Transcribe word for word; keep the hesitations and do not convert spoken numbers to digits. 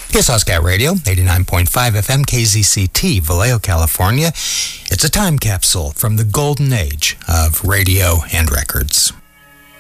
Yes, Oscat Radio, eighty-nine point five F M, K Z C T, Vallejo, California. It's a time capsule from the golden age of radio and records.